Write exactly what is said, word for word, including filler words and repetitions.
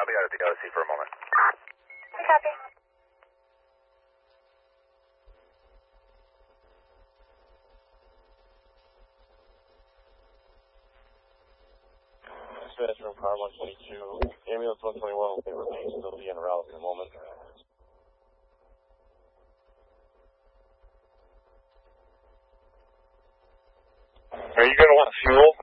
I'll be out at the O C for a moment. Copy. Dispatch from car one twenty-two. Ambulance one twenty-one will be released. They'll be en route in a moment. Are you going to want fuel?